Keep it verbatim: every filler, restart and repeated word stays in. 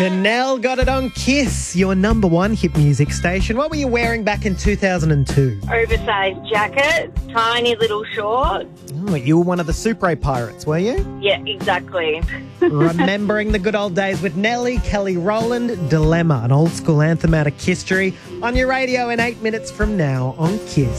Nell got it on Kiss, your number one hit music station. What were you wearing back in two thousand two? Oversized jacket, tiny little shorts. Oh, you were one of the Supre pirates, were you? Yeah, exactly. Remembering the good old days with Nelly, Kelly Rowland, Dilemma, an old school anthem out of Kisstory, on your radio in eight minutes from now on Kiss.